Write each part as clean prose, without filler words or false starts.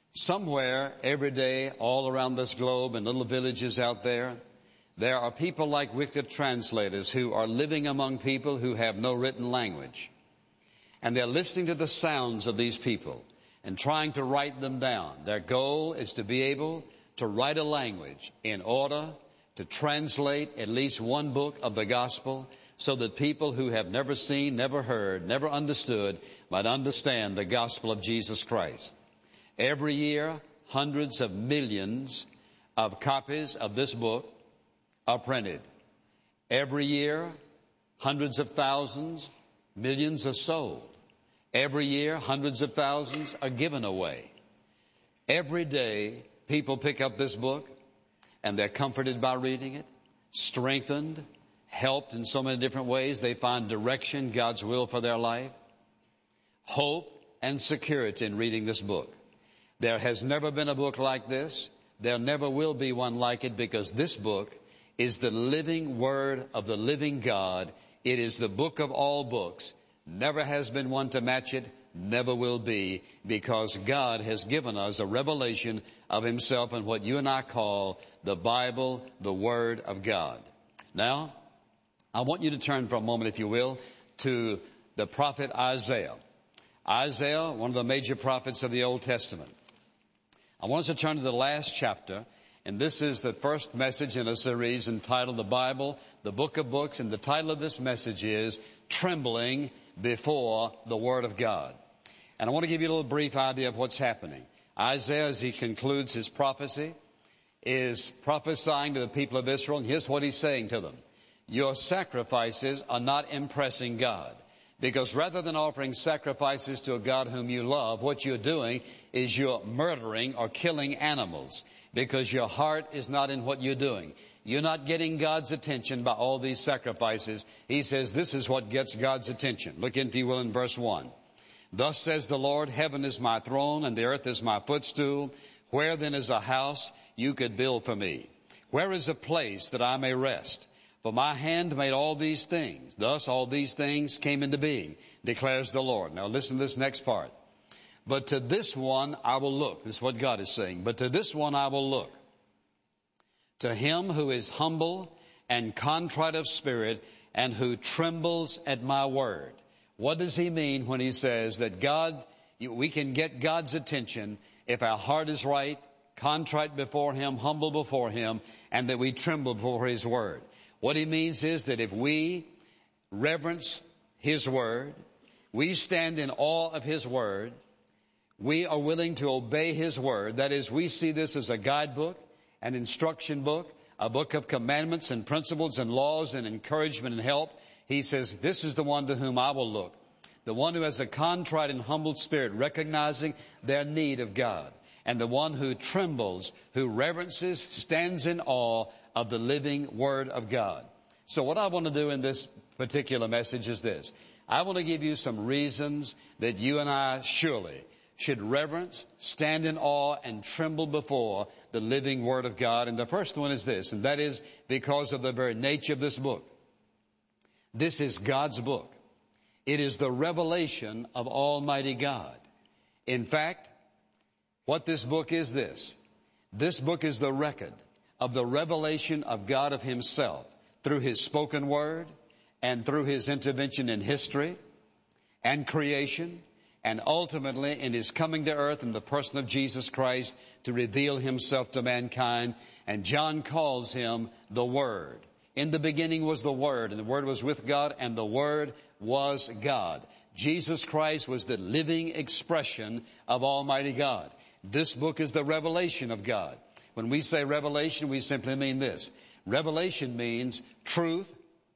Somewhere, every day, all around this globe, in little villages out there, there are people like wicked translators who are living among people who have no written language. And they're listening to the sounds of these people and trying to write them down. Their goal is to be able to write a language in order to translate at least one book of the gospel so that people who have never seen, never heard, never understood might understand the gospel of Jesus Christ. Every year, hundreds of millions of copies of this book are printed. Every year, hundreds of thousands, millions are sold. Every year, hundreds of thousands are given away. Every day, people pick up this book and they're comforted by reading it, strengthened, helped in so many different ways. They find direction, God's will for their life, hope and security in reading this book. There has never been a book like this. There never will be one like it, because this book is the living Word of the living God. It is the book of all books. Never has been one to match it, never will be, because God has given us a revelation of Himself in what you and I call the Bible, the Word of God. Now, I want you to turn for a moment, if you will, to the prophet Isaiah. Isaiah, one of the major prophets of the Old Testament. I want us to turn to the last chapter, and this is the first message in a series entitled The Bible, the Book of Books, and the title of this message is Trembling Before the Word of God. And I want to give you a little brief idea of what's happening. Isaiah, as he concludes his prophecy, is prophesying to the people of Israel, and here's what he's saying to them. Your sacrifices are not impressing God. Because rather than offering sacrifices to a God whom you love, what you're doing is you're murdering or killing animals, because your heart is not in what you're doing. You're not getting God's attention by all these sacrifices. He says this is what gets God's attention. Look, if you will, in verse 1. Thus says the Lord, heaven is my throne and the earth is my footstool. Where then is a house you could build for me? Where is a place that I may rest? For my hand made all these things. Thus all these things came into being, declares the Lord. Now listen to this next part. But to this one I will look. This is what God is saying. But to this one I will look. To him who is humble and contrite of spirit and who trembles at my word. What does he mean when he says that God, we can get God's attention if our heart is right, contrite before Him, humble before Him, and that we tremble before His word? What he means is that if we reverence His Word, we stand in awe of His Word, we are willing to obey His Word. That is, we see this as a guidebook, an instruction book, a book of commandments and principles and laws and encouragement and help. He says, this is the one to whom I will look. The one who has a contrite and humbled spirit, recognizing their need of God. And the one who trembles, who reverences, stands in awe of the living Word of God. So what I want to do in this particular message is this. I want to give you some reasons that you and I surely should reverence, stand in awe, and tremble before the living Word of God. And the first one is this, and that is because of the very nature of this book. This is God's book. It is the revelation of Almighty God. In fact, what this book is this. This book is the record of the revelation of God of Himself through His spoken word and through His intervention in history and creation, and ultimately in His coming to earth in the person of Jesus Christ to reveal Himself to mankind. And John calls Him the Word. In the beginning was the Word, and the Word was with God, and the Word was God. Jesus Christ was the living expression of Almighty God. This book is the revelation of God. When we say revelation, we simply mean this. Revelation means truth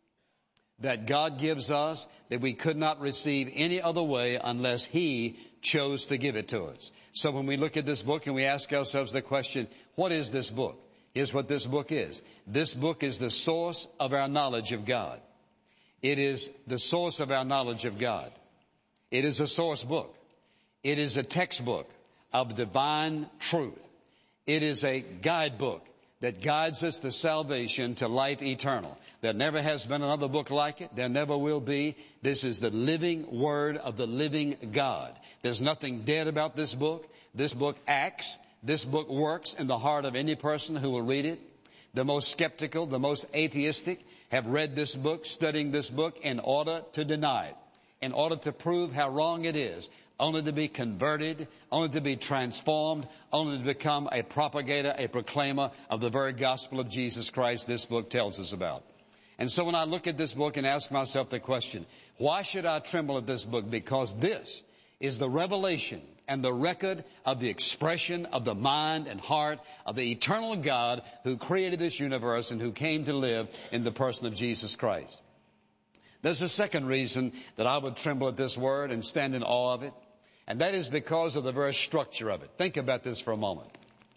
that God gives us that we could not receive any other way unless He chose to give it to us. So when we look at this book and we ask ourselves the question, what is this book? Here's what this book is. This book is the source of our knowledge of God. It is the source of our knowledge of God. It is a source book. It is a textbook of divine truth. It is a guidebook that guides us to salvation, to life eternal. There never has been another book like it. There never will be. This is the living Word of the living God. There's nothing dead about this book. This book acts. This book works in the heart of any person who will read it. The most skeptical, the most atheistic have read this book, studying this book in order to deny it, in order to prove how wrong it is, only to be converted, only to be transformed, only to become a propagator, a proclaimer of the very gospel of Jesus Christ this book tells us about. And so when I look at this book and ask myself the question, why should I tremble at this book? Because this is the revelation and the record of the expression of the mind and heart of the eternal God who created this universe and who came to live in the person of Jesus Christ. There's a second reason that I would tremble at this word and stand in awe of it, and that is because of the very structure of it. Think about this for a moment.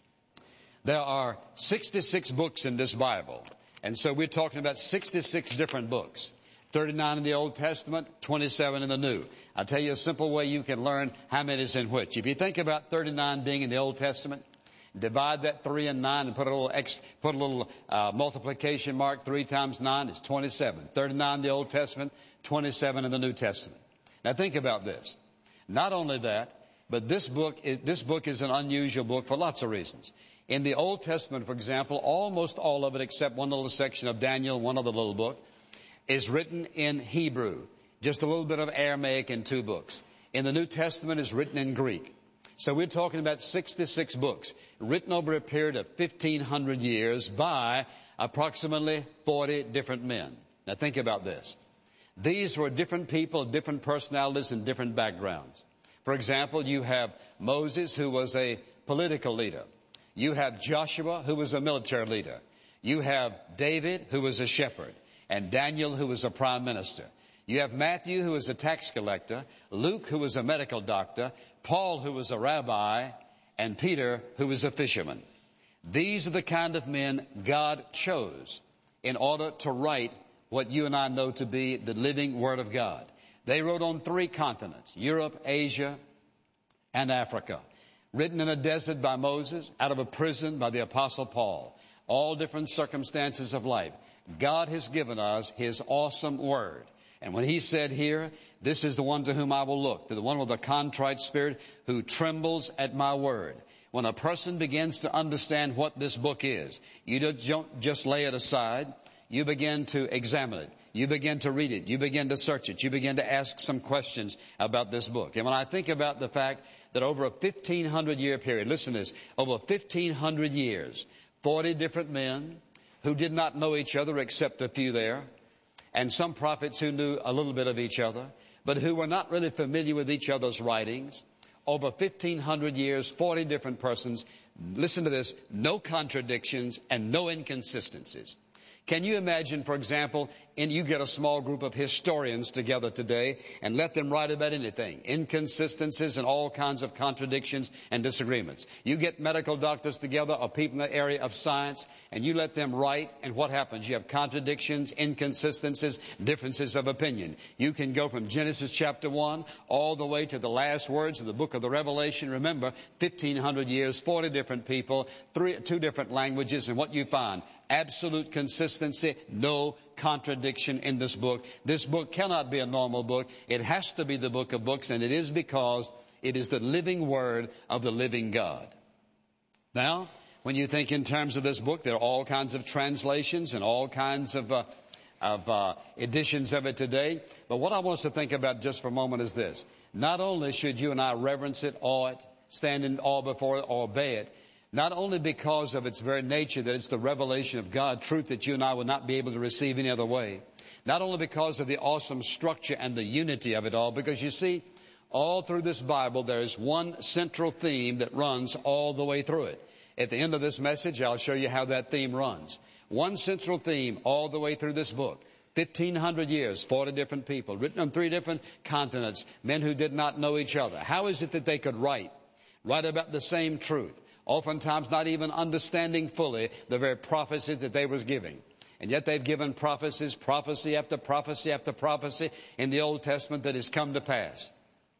There are 66 books in this Bible, and so we're talking about 66 different books. 39 in the Old Testament, 27 in the New. I'll tell you a simple way you can learn how many is in which. If you think about 39 being in the Old Testament, divide that 3 and 9 and put a little multiplication mark. 3 times 9 is 27. 39 in the Old Testament, 27 in the New Testament. Now think about this. Not only that, but this book is an unusual book for lots of reasons. In the Old Testament, for example, almost all of it except one little section of Daniel, one other little book, is written in Hebrew. Just a little bit of Aramaic in 2 books. In the New Testament, is written in Greek. So we're talking about 66 books written over a period of 1,500 years by approximately 40 different men. Now think about this. These were different people, different personalities, and different backgrounds. For example, you have Moses, who was a political leader. You have Joshua, who was a military leader. You have David, who was a shepherd. And Daniel, who was a prime minister. You have Matthew, who was a tax collector. Luke, who was a medical doctor. Paul, who was a rabbi. And Peter, who was a fisherman. These are the kind of men God chose in order to write what you and I know to be the living Word of God. They wrote on 3 continents, Europe, Asia, and Africa. Written in a desert by Moses, out of a prison by the Apostle Paul. All different circumstances of life. God has given us His awesome Word. And when He said here, this is the one to whom I will look, to the one with a contrite spirit who trembles at my word. When a person begins to understand what this book is, you don't just lay it aside. You begin to examine it. You begin to read it. You begin to search it. You begin to ask some questions about this book. And when I think about the fact that over a 1,500-year period, listen to this, over 1,500 years, 40 different men who did not know each other except a few there, and some prophets who knew a little bit of each other, but who were not really familiar with each other's writings. Over 1,500 years, 40 different persons. Listen to this, no contradictions and no inconsistencies. Can you imagine, for example, you get a small group of historians together today and let them write about anything, inconsistencies and all kinds of contradictions and disagreements. You get medical doctors together or people in the area of science and you let them write, and what happens? You have contradictions, inconsistencies, differences of opinion. You can go from Genesis chapter 1 all the way to the last words of the book of the Revelation. Remember, 1,500 years, 40 different people, 2 different languages, and what you find? Absolute consistency, no contradiction in this book. This book cannot be a normal book. It has to be the book of books, and it is because it is the living Word of the living God. Now, when you think in terms of this book, there are all kinds of translations and all kinds of editions of it today. But what I want us to think about just for a moment is this. Not only should you and I reverence it, awe it, stand in awe before it, or obey it, not only because of its very nature, that it's the revelation of God, truth that you and I would not be able to receive any other way. Not only because of the awesome structure and the unity of it all, because you see, all through this Bible, there is one central theme that runs all the way through it. At the end of this message, I'll show you how that theme runs. One central theme all the way through this book. 1,500 years, 40 different people, written on 3 different continents, men who did not know each other. How is it that they could write about the same truth? Oftentimes not even understanding fully the very prophecies that they was giving. And yet they've given prophecies, prophecy after prophecy after prophecy in the Old Testament that has come to pass.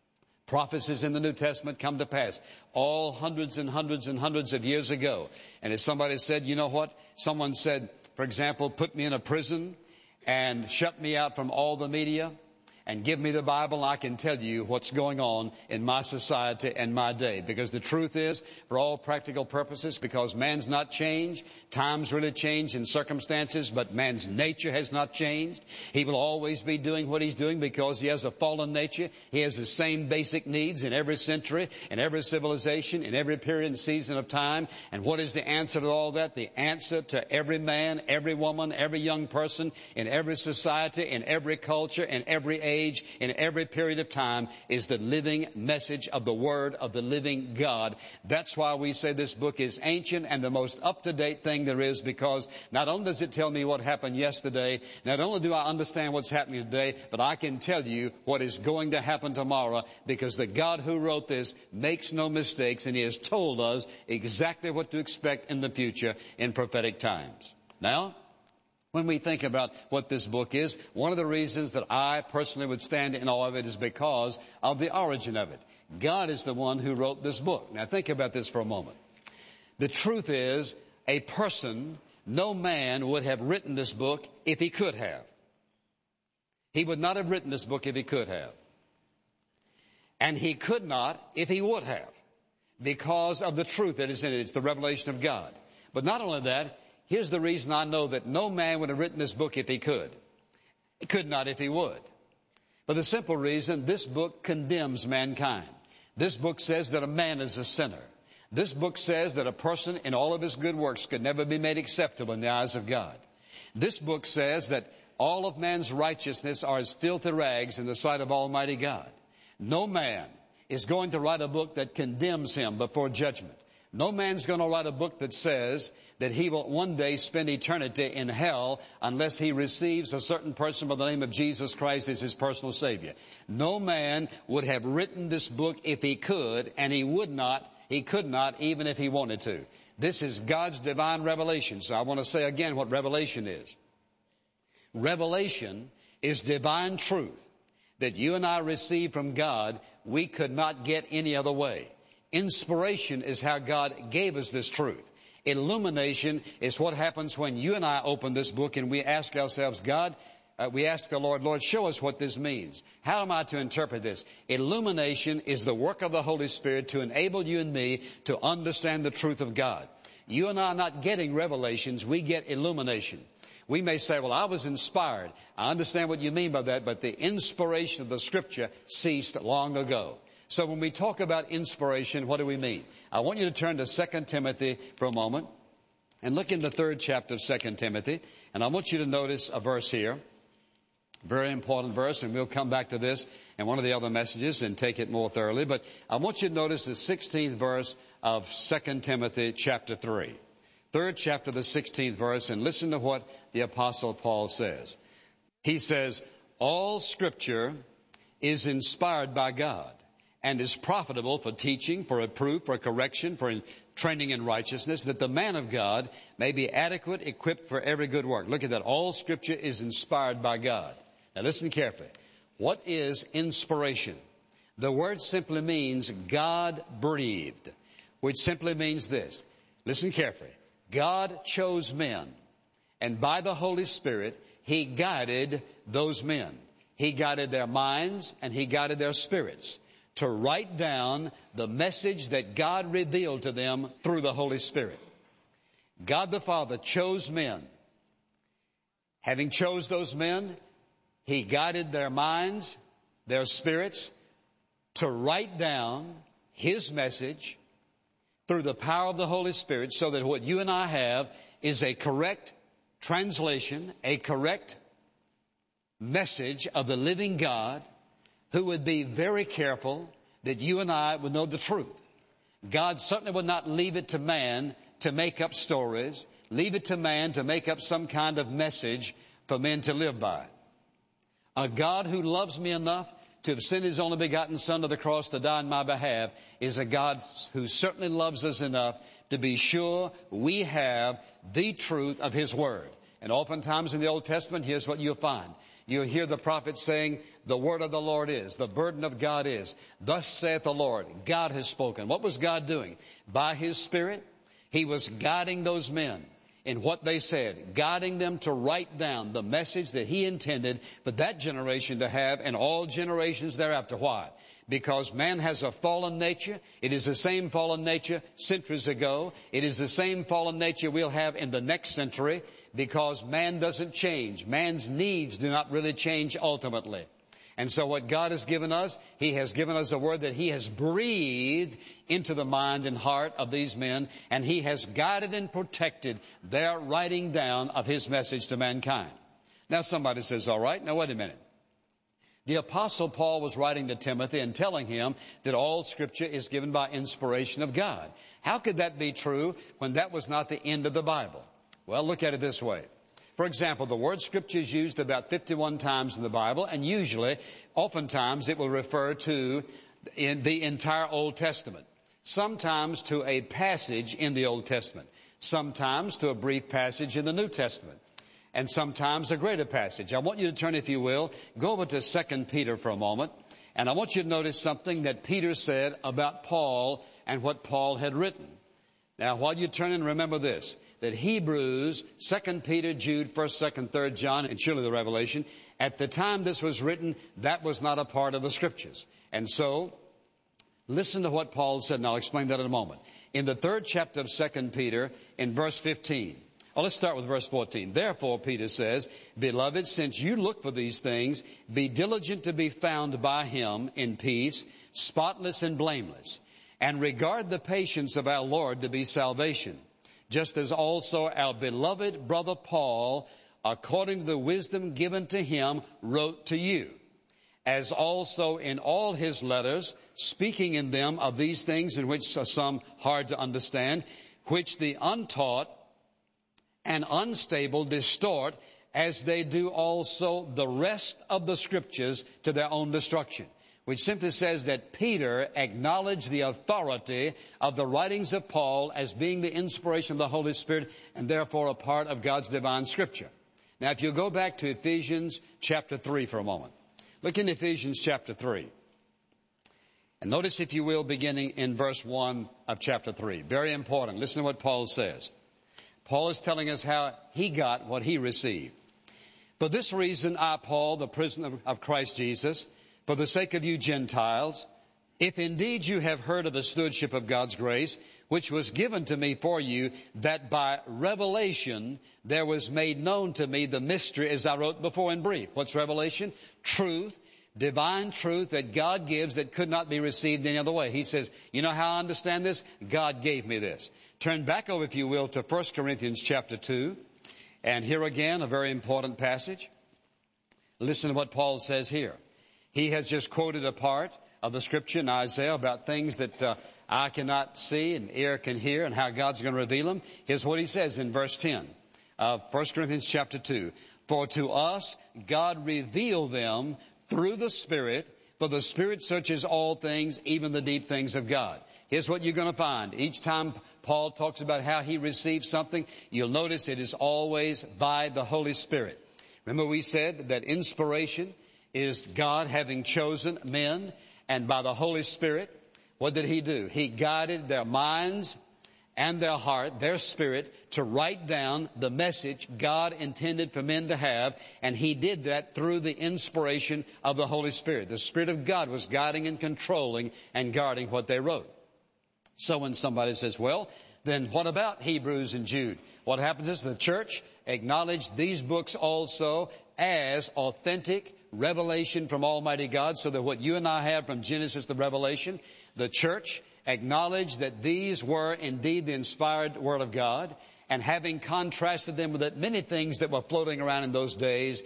Prophecies in the New Testament come to pass, all hundreds and hundreds and hundreds of years ago. And if somebody said, you know what? Someone said, for example, put me in a prison and shut me out from all the media and give me the Bible, I can tell you what's going on in my society and my day. Because the truth is, for all practical purposes, because man's not changed, times really change in circumstances, but man's nature has not changed. He will always be doing what he's doing because he has a fallen nature. He has the same basic needs in every century, in every civilization, in every period and season of time. And what is the answer to all that? The answer to every man, every woman, every young person, in every society, in every culture, in every age, in every period of time, is the living message of the Word of the living God. That's why we say this book is ancient and the most up-to-date thing there is, because not only does it tell me what happened yesterday, not only do I understand what's happening today, but I can tell you what is going to happen tomorrow, because the God who wrote this makes no mistakes, and He has told us exactly what to expect in the future in prophetic times. Now, when we think about what this book is, one of the reasons that I personally would stand in awe of it is because of the origin of it. God is the one who wrote this book. Now think about this for a moment. The truth is, a person, no man would have written this book if he could have. He would not have written this book if he could have. And he could not if he would have, because of the truth that is in it. It's the revelation of God. But not only that, here's the reason I know that no man would have written this book if he could. He could not if he would. For the simple reason, this book condemns mankind. This book says that a man is a sinner. This book says that a person in all of his good works could never be made acceptable in the eyes of God. This book says that all of man's righteousness are as filthy rags in the sight of Almighty God. No man is going to write a book that condemns him before judgment. No man's going to write a book that says that he will one day spend eternity in hell unless he receives a certain person by the name of Jesus Christ as his personal Savior. No man would have written this book if he could, and he could not even if he wanted to. This is God's divine revelation. So I want to say again what revelation is. Revelation is divine truth that you and I receive from God we could not get any other way. Inspiration is how God gave us this truth. Illumination is what happens when you and I open this book and we ask ourselves, God, we ask the Lord, show us what this means. How am I to interpret this? Illumination is the work of the Holy Spirit to enable you and me to understand the truth of God. You and I are not getting revelations, we get illumination. We may say, well, I was inspired. I understand what you mean by that, but the inspiration of the Scripture ceased long ago. So when we talk about inspiration, what do we mean? I want you to turn to 2 Timothy for a moment and look in the 3rd chapter of 2 Timothy. And I want you to notice a verse here, very important verse, and we'll come back to this in one of the other messages and take it more thoroughly. But I want you to notice the 16th verse of 2 Timothy chapter 3. 3rd chapter, the 16th verse, and listen to what the Apostle Paul says. He says, all Scripture is inspired by God and is profitable for teaching, for reproof, for correction, for training in righteousness, that the man of God may be adequate, equipped for every good work. Look at that. All Scripture is inspired by God. Now listen carefully. What is inspiration? The word simply means God breathed, which simply means this. Listen carefully. God chose men, and by the Holy Spirit, He guided those men. He guided their minds and He guided their spirits to write down the message that God revealed to them through the Holy Spirit. God the Father chose men. Having chose those men, He guided their minds, their spirits, to write down His message through the power of the Holy Spirit, so that what you and I have is a correct translation, a correct message of the living God, who would be very careful that you and I would know the truth. God certainly would not leave it to man to make up stories, leave it to man to make up some kind of message for men to live by. A God who loves me enough to have sent His only begotten Son to the cross to die on my behalf is a God who certainly loves us enough to be sure we have the truth of His Word. And oftentimes in the Old Testament, here's what you'll find. You hear the prophet saying, the word of the Lord is, the burden of God is, thus saith the Lord. God has spoken. What was God doing? By His Spirit, He was guiding those men in what they said, guiding them to write down the message that He intended for that generation to have and all generations thereafter. Why? Because man has a fallen nature. It is the same fallen nature centuries ago. It is the same fallen nature we'll have in the next century, because man doesn't change. Man's needs do not really change ultimately. And so what God has given us, He has given us a word that He has breathed into the mind and heart of these men, and He has guided and protected their writing down of His message to mankind. Now somebody says, all right, now wait a minute. The Apostle Paul was writing to Timothy and telling him that all Scripture is given by inspiration of God. How could that be true when that was not the end of the Bible? Well, look at it this way. For example, the word Scripture is used about 51 times in the Bible, and usually, oftentimes, it will refer to in the entire Old Testament. Sometimes to a passage in the Old Testament. Sometimes to a brief passage in the New Testament. And sometimes a greater passage. I want you to turn, if you will, go over to 2 Peter for a moment. And I want you to notice something that Peter said about Paul and what Paul had written. Now, while you turn and remember this, that Hebrews, 2 Peter, Jude, 1st, 2nd, 3rd John, and surely the Revelation, at the time this was written, that was not a part of the Scriptures. And so, listen to what Paul said, and I'll explain that in a moment. In the 3rd chapter of 2 Peter, in verse 15, let's start with verse 14. Therefore, Peter says, Beloved, since you look for these things, be diligent to be found by Him in peace, spotless and blameless, and regard the patience of our Lord to be salvation, just as also our beloved brother Paul, according to the wisdom given to him, wrote to you, as also in all his letters, speaking in them of these things in which are some hard to understand, which the untaught and unstable distort, as they do also the rest of the Scriptures to their own destruction. Which simply says that Peter acknowledged the authority of the writings of Paul as being the inspiration of the Holy Spirit and therefore a part of God's divine Scripture. Now, if you go back to Ephesians chapter 3 for a moment. Look in Ephesians chapter 3. And notice, if you will, beginning in verse 1 of chapter 3. Very important. Listen to what Paul says. Paul is telling us how he got what he received. For this reason, I, Paul, the prisoner of Christ Jesus, for the sake of you Gentiles, if indeed you have heard of the stewardship of God's grace, which was given to me for you, that by revelation there was made known to me the mystery, as I wrote before in brief. What's revelation? Truth, divine truth that God gives that could not be received any other way. He says, you know how I understand this? God gave me this. Turn back over, if you will, to 1 Corinthians chapter 2. And here again, a very important passage. Listen to what Paul says here. He has just quoted a part of the Scripture in Isaiah about things that eye cannot see and ear can hear, and how God's going to reveal them. Here's what he says in verse 10 of 1 Corinthians chapter 2. For to us God revealed them through the Spirit, for the Spirit searches all things, even the deep things of God. Here's what you're going to find. Each time Paul talks about how he received something, you'll notice it is always by the Holy Spirit. Remember, we said that inspiration is God having chosen men, and by the Holy Spirit, what did He do? He guided their minds and their heart, their spirit, to write down the message God intended for men to have, and He did that through the inspiration of the Holy Spirit. The Spirit of God was guiding and controlling and guarding what they wrote. So when somebody says, well, then what about Hebrews and Jude? What happens is the church acknowledged these books also as authentic revelation from Almighty God, so that what you and I have from Genesis to Revelation, the church acknowledged that these were indeed the inspired Word of God, and having contrasted them with that many things that were floating around in those days,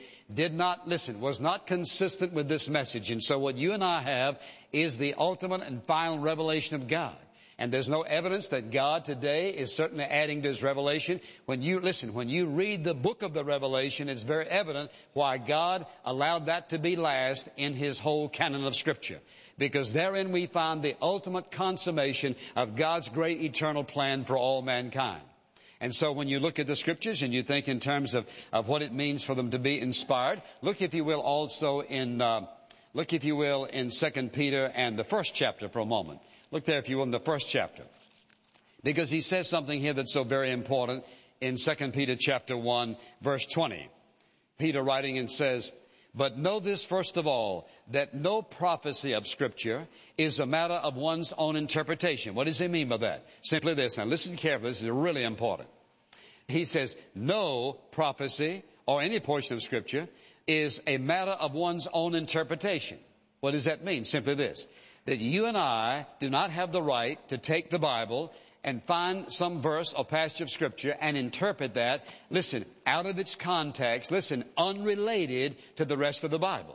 was not consistent with this message. And so what you and I have is the ultimate and final revelation of God. And there's no evidence that God today is certainly adding to His revelation. When you read the book of the Revelation, it's very evident why God allowed that to be last in His whole canon of Scripture. Because therein we find the ultimate consummation of God's great eternal plan for all mankind. And so when you look at the Scriptures and you think in terms of what it means for them to be inspired, look, if you will, also in 2 Peter and the first chapter for a moment. Look there, if you will, in the first chapter. Because he says something here that's so very important in 2 Peter chapter 1, verse 20. Peter writing and says, "But know this first of all, that no prophecy of Scripture is a matter of one's own interpretation." What does he mean by that? Simply this. Now listen carefully. This is really important. He says, no prophecy or any portion of Scripture is a matter of one's own interpretation. What does that mean? Simply this, that you and I do not have the right to take the Bible and find some verse or passage of Scripture and interpret that, listen, out of its context, listen, unrelated to the rest of the Bible.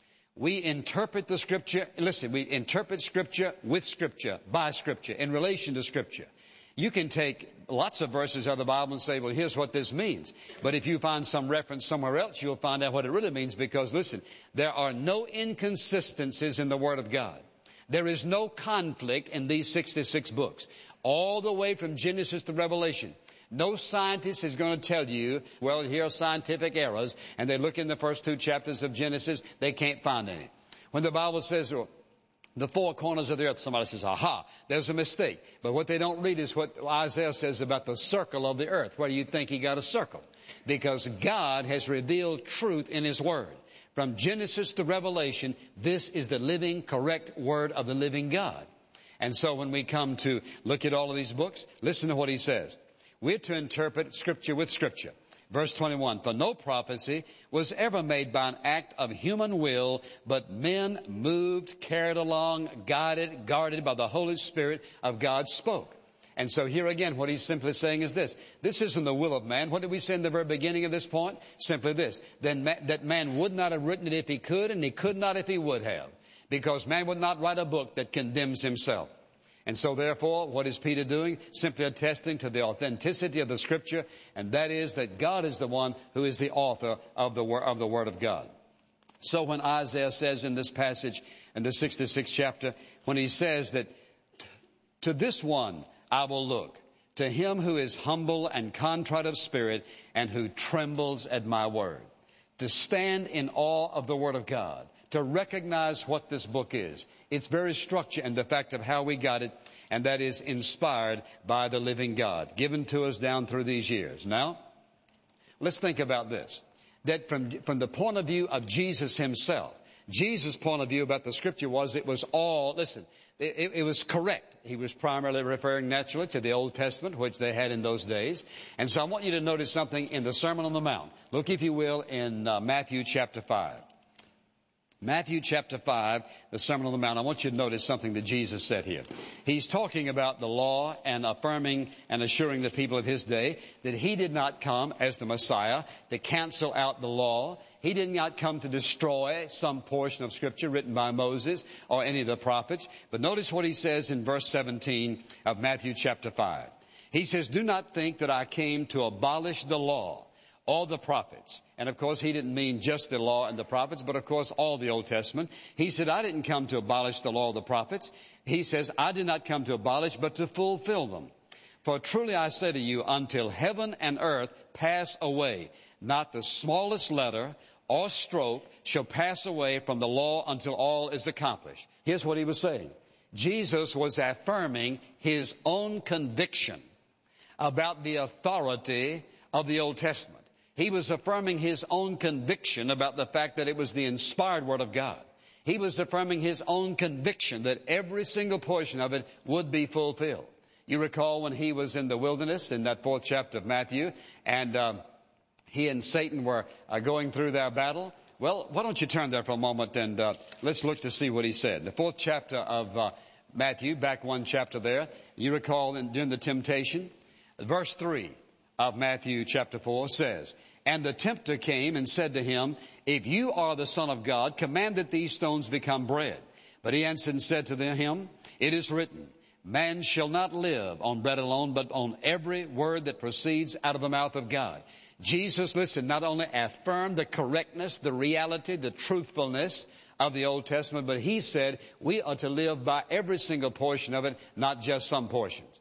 We interpret the Scripture, listen, we interpret Scripture with Scripture, by Scripture, in relation to Scripture. You can take lots of verses out of the Bible and say, well, here's what this means. But if you find some reference somewhere else, you'll find out what it really means, because, listen, there are no inconsistencies in the Word of God. There is no conflict in these 66 books, all the way from Genesis to Revelation. No scientist is going to tell you, well, here are scientific errors, and they look in the first 2 chapters of Genesis, they can't find any. When the Bible says, well, the 4 corners of the earth, somebody says, aha, there's a mistake. But what they don't read is what Isaiah says about the circle of the earth. Where do you think he got a circle? Because God has revealed truth in His Word. From Genesis to Revelation, this is the living, correct Word of the living God. And so when we come to look at all of these books, listen to what he says. We're to interpret Scripture with Scripture. Verse 21, "For no prophecy was ever made by an act of human will, but men moved, carried along, guided, guarded by the Holy Spirit of God spoke." And so here again, what he's simply saying is this. This isn't the will of man. What did we say in the very beginning of this point? Simply this. That man would not have written it if he could, and he could not if he would have. Because man would not write a book that condemns himself. And so therefore, what is Peter doing? Simply attesting to the authenticity of the Scripture, and that is that God is the one who is the author of the Word of God. So when Isaiah says in this passage, in the 66th chapter, when he says that, "To this one I will look, to him who is humble and contrite of spirit, and who trembles at my word." To stand in awe of the Word of God, to recognize what this book is, its very structure and the fact of how we got it, and that is inspired by the living God, given to us down through these years. Now, let's think about this, that from the point of view of Jesus himself, Jesus' point of view about the Scripture was it was all, listen, it was correct. He was primarily referring naturally to the Old Testament, which they had in those days. And so I want you to notice something in the Sermon on the Mount. Look, if you will, in Matthew chapter 5. Matthew chapter 5, the Sermon on the Mount. I want you to notice something that Jesus said here. He's talking about the law and affirming and assuring the people of his day that he did not come as the Messiah to cancel out the law. He did not come to destroy some portion of Scripture written by Moses or any of the prophets. But notice what he says in verse 17 of Matthew chapter 5. He says, "Do not think that I came to abolish the law, all the prophets." And of course, he didn't mean just the law and the prophets, but of course, all the Old Testament. He said, "I didn't come to abolish the law of the prophets." He says, "I did not come to abolish, but to fulfill them. For truly I say to you, until heaven and earth pass away, not the smallest letter or stroke shall pass away from the law until all is accomplished." Here's what he was saying. Jesus was affirming his own conviction about the authority of the Old Testament. He was affirming his own conviction about the fact that it was the inspired Word of God. He was affirming his own conviction that every single portion of it would be fulfilled. You recall when he was in the wilderness in that 4th chapter of Matthew, and he and Satan were going through their battle. Well, why don't you turn there for a moment and let's look to see what he said. The 4th chapter of Matthew, back 1 chapter there. You recall during the temptation, verse 3 of Matthew chapter 4 says, "And the tempter came and said to him, If you are the Son of God, command that these stones become bread. But he answered and said to him, It is written, Man shall not live on bread alone, but on every word that proceeds out of the mouth of God." Jesus, listen, not only affirmed the correctness, the reality, the truthfulness of the Old Testament, but he said we are to live by every single portion of it, not just some portions.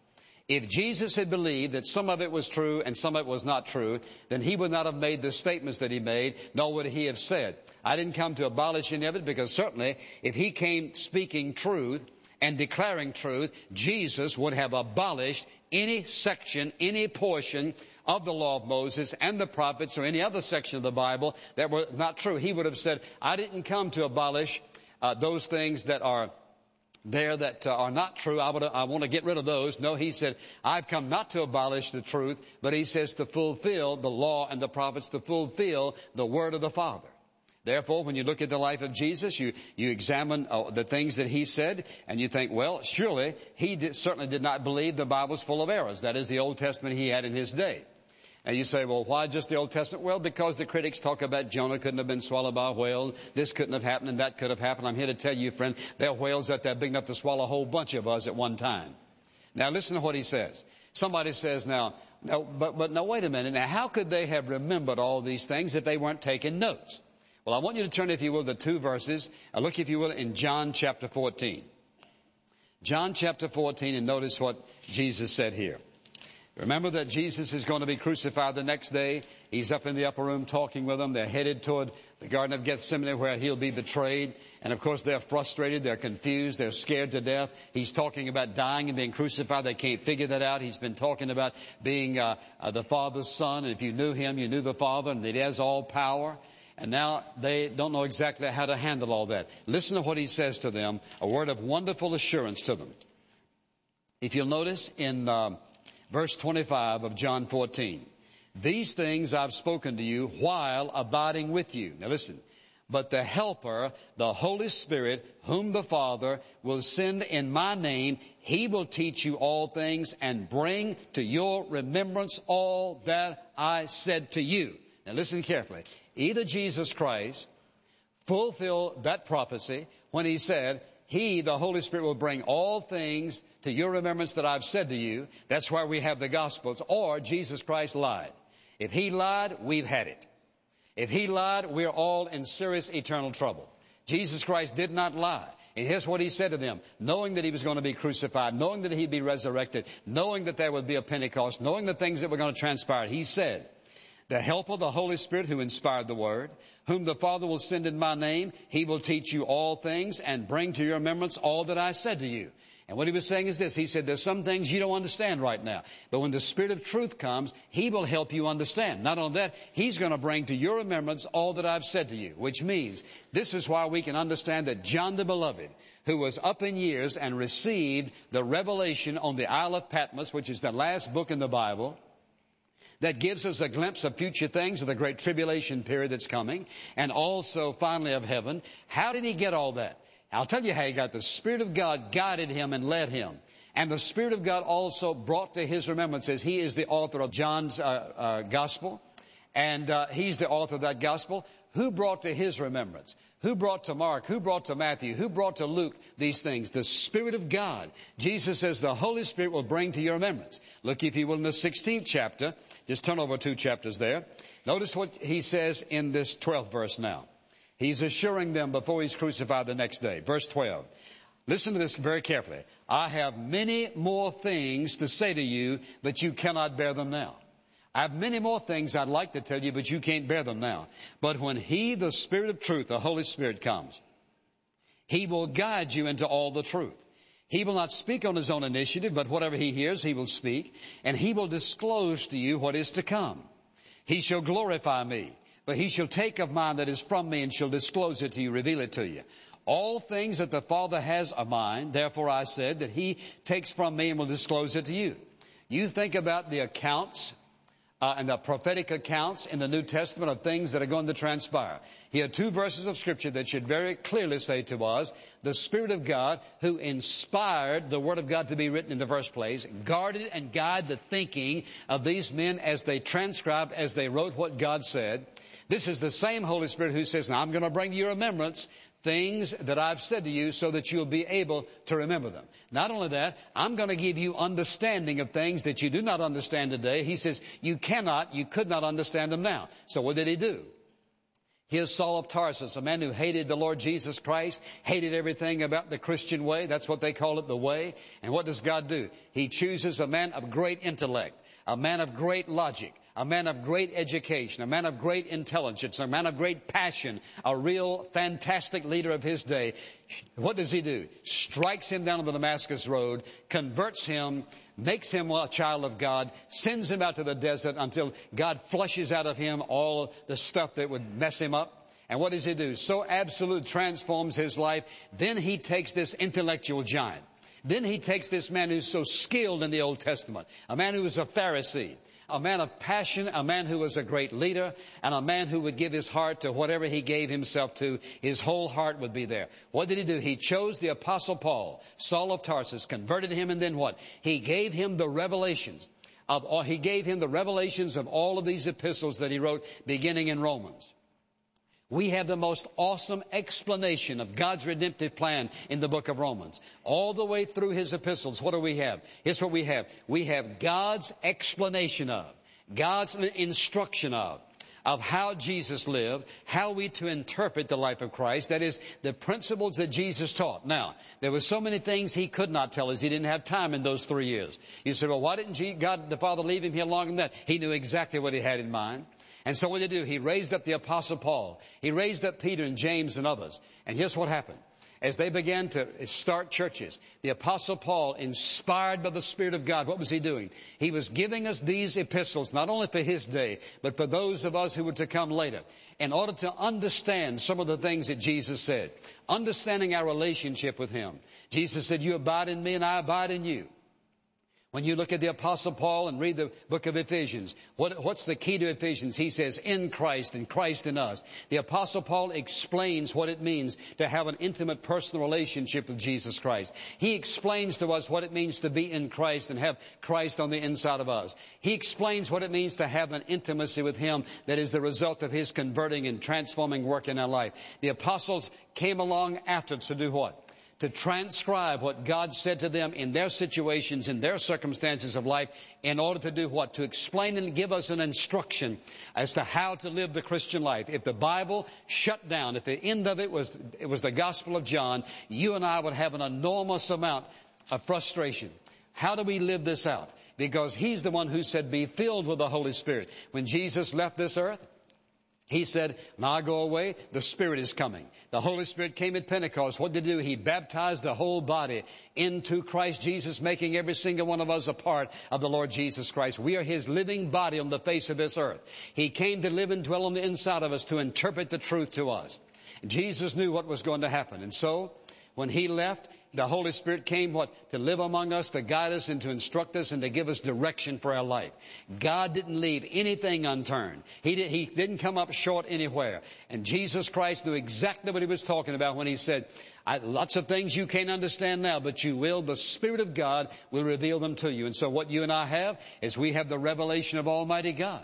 If Jesus had believed that some of it was true and some of it was not true, then he would not have made the statements that he made, nor would he have said, I didn't come to abolish any of it, because certainly if he came speaking truth and declaring truth, Jesus would have abolished any section, any portion of the law of Moses and the prophets or any other section of the Bible that were not true. He would have said, I didn't come to abolish those things that are there that are not true. I want to get rid of those. No, he said, I've come not to abolish the truth, but he says to fulfill the law and the prophets, to fulfill the word of the Father. Therefore, when you look at the life of Jesus, you examine the things that he said, and you think, well, surely he certainly did not believe the Bible was full of errors. That is the Old Testament he had in his day. And you say, well, why just the Old Testament? Well, because the critics talk about Jonah couldn't have been swallowed by a whale, this couldn't have happened, and that could have happened. I'm here to tell you, friend, there are whales out there big enough to swallow a whole bunch of us at one time. Now, listen to what he says. Somebody says now, no, but no, wait a minute. Now, how could they have remembered all these things if they weren't taking notes? Well, I want you to turn, if you will, to 2 verses. Look, if you will, in John chapter 14. John chapter 14, and notice what Jesus said here. Remember that Jesus is going to be crucified the next day. He's up in the upper room talking with them. They're headed toward the Garden of Gethsemane where he'll be betrayed. And of course they're frustrated, they're confused, they're scared to death. He's talking about dying and being crucified. They can't figure that out. He's been talking about being the Father's Son. And if you knew him, you knew the Father, and that he has all power. And now they don't know exactly how to handle all that. Listen to what he says to them, a word of wonderful assurance to them. If you'll notice in verse 25 of John 14, these things I've spoken to you while abiding with you. Now listen, but the Helper, the Holy Spirit, whom the Father will send in my name, he will teach you all things and bring to your remembrance all that I said to you. Now listen carefully. Either Jesus Christ fulfilled that prophecy when he said, he, the Holy Spirit, will bring all things to your remembrance that I've said to you. That's why we have the Gospels. Or Jesus Christ lied. If he lied, we've had it. If he lied, we're all in serious eternal trouble. Jesus Christ did not lie. And here's what he said to them, knowing that he was going to be crucified, knowing that he'd be resurrected, knowing that there would be a Pentecost, knowing the things that were going to transpire. He said, the Helper, the Holy Spirit who inspired the Word, whom the Father will send in my name, he will teach you all things and bring to your remembrance all that I said to you. And what he was saying is this. He said, there's some things you don't understand right now. But when the Spirit of truth comes, he will help you understand. Not only that, he's going to bring to your remembrance all that I've said to you. Which means, this is why we can understand that John the Beloved, who was up in years and received the revelation on the Isle of Patmos, which is the last book in the Bible, that gives us a glimpse of future things, of the great tribulation period that's coming, and also finally of heaven. How did he get all that? I'll tell you how he got. The Spirit of God guided him and led him. And the Spirit of God also brought to his remembrances. He is the author of John's Gospel, and he's the author of that Gospel. Who brought to his remembrance? Who brought to Mark? Who brought to Matthew? Who brought to Luke these things? The Spirit of God. Jesus says the Holy Spirit will bring to your remembrance. Look, if you will, in the 16th chapter. Just turn over 2 chapters there. Notice what he says in this 12th verse now. He's assuring them before he's crucified the next day. Verse 12. Listen to this very carefully. I have many more things to say to you, but you cannot bear them now. I have many more things I'd like to tell you, but you can't bear them now. But when he, the Spirit of truth, the Holy Spirit, comes, he will guide you into all the truth. He will not speak on his own initiative, but whatever he hears, he will speak, and he will disclose to you what is to come. He shall glorify me, but he shall take of mine that is from me and shall disclose it to you, reveal it to you. All things that the Father has are mine, therefore I said that he takes from me and will disclose it to you. You think about the accounts and the prophetic accounts in the New Testament of things that are going to transpire. Here are 2 verses of Scripture that should very clearly say to us, the Spirit of God who inspired the Word of God to be written in the first place, guarded and guided the thinking of these men as they transcribed, as they wrote what God said. This is the same Holy Spirit who says, now I'm going to bring to your remembrance things that I've said to you so that you'll be able to remember them. Not only that, I'm going to give you understanding of things that you do not understand today. He says you could not understand them now. So what did he do? Here's Saul of Tarsus, a man who hated the Lord Jesus Christ, hated everything about the Christian way. That's what they call it, the way. And what does God do? He chooses a man of great intellect, a man of great logic, a man of great education, a man of great intelligence, a man of great passion, a real fantastic leader of his day. What does he do? Strikes him down on the Damascus road, converts him, makes him a child of God, sends him out to the desert until God flushes out of him all the stuff that would mess him up. And what does he do? So absolute transforms his life. Then he takes this intellectual giant. Then he takes this man who's so skilled in the Old Testament, a man who was a Pharisee, a man of passion, a man who was a great leader, and a man who would give his heart to whatever he gave himself to. His whole heart would be there. What did he do? He chose the Apostle Paul, Saul of Tarsus, converted him, and then what? He gave him the revelations of all of these epistles that he wrote, beginning in Romans. We have the most awesome explanation of God's redemptive plan in the book of Romans. All the way through his epistles, what do we have? Here's what we have. We have God's explanation of, God's instruction of how Jesus lived, how we to interpret the life of Christ. That is, the principles that Jesus taught. Now, there were so many things he could not tell us. He didn't have time in those 3 years. You say, well, why didn't God the Father leave him here longer than that? He knew exactly what he had in mind. And so what did he do? He raised up the Apostle Paul. He raised up Peter and James and others. And here's what happened. As they began to start churches, the Apostle Paul, inspired by the Spirit of God, what was he doing? He was giving us these epistles, not only for his day, but for those of us who were to come later, in order to understand some of the things that Jesus said, understanding our relationship with him. Jesus said, you abide in me and I abide in you. When you look at the Apostle Paul and read the book of Ephesians, what's the key to Ephesians? He says, in Christ and Christ in us. The Apostle Paul explains what it means to have an intimate personal relationship with Jesus Christ. He explains to us what it means to be in Christ and have Christ on the inside of us. He explains what it means to have an intimacy with him that is the result of his converting and transforming work in our life. The apostles came along after to do what? To transcribe what God said to them in their situations, in their circumstances of life, in order to do what? To explain and give us an instruction as to how to live the Christian life. If the Bible shut down, if the end of it was the Gospel of John, you and I would have an enormous amount of frustration. How do we live this out? Because he's the one who said, be filled with the Holy Spirit. When Jesus left this earth, he said, now I go away, the Spirit is coming. The Holy Spirit came at Pentecost. What did he do? He baptized the whole body into Christ Jesus, making every single one of us a part of the Lord Jesus Christ. We are his living body on the face of this earth. He came to live and dwell on the inside of us to interpret the truth to us. Jesus knew what was going to happen. And so, when he left, the Holy Spirit came to live among us, to guide us and to instruct us and to give us direction for our life. God didn't leave anything unturned. He didn't come up short anywhere. And Jesus Christ knew exactly what he was talking about when he said, lots of things you can't understand now, but you will. The Spirit of God will reveal them to you. And so what you and I have is we have the revelation of Almighty God.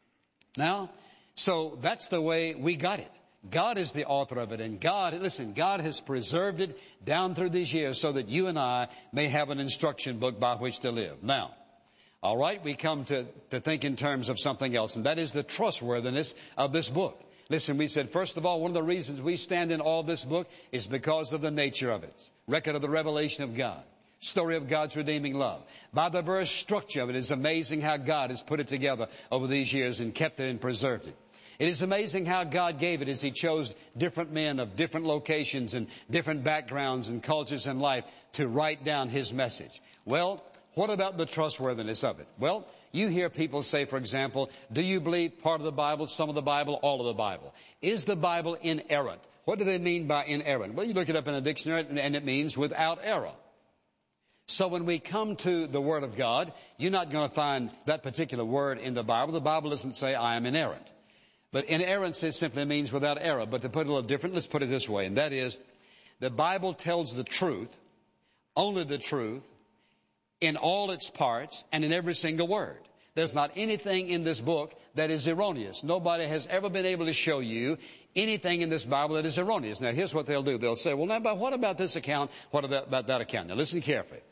Now, so that's the way we got it. God is the author of it, and God has preserved it down through these years so that you and I may have an instruction book by which to live. Now, all right, we come to think in terms of something else, and that is the trustworthiness of this book. Listen, we said, first of all, one of the reasons we stand in awe of this book is because of the nature of it. Record of the revelation of God. Story of God's redeeming love. By the very structure of it, it's amazing how God has put it together over these years and kept it and preserved it. It is amazing how God gave it as he chose different men of different locations and different backgrounds and cultures in life to write down his message. Well, what about the trustworthiness of it? Well, you hear people say, for example, do you believe part of the Bible, some of the Bible, all of the Bible? Is the Bible inerrant? What do they mean by inerrant? Well, you look it up in a dictionary and it means without error. So when we come to the Word of God, you're not going to find that particular word in the Bible. The Bible doesn't say I am inerrant. But inerrancy simply means without error. But to put it a little different, let's put it this way, and that is, the Bible tells the truth, only the truth, in all its parts and in every single word. There's not anything in this book that is erroneous. Nobody has ever been able to show you anything in this Bible that is erroneous. Now, here's what they'll do. They'll say, well, now, but what about this account? What about that account? Now, listen carefully.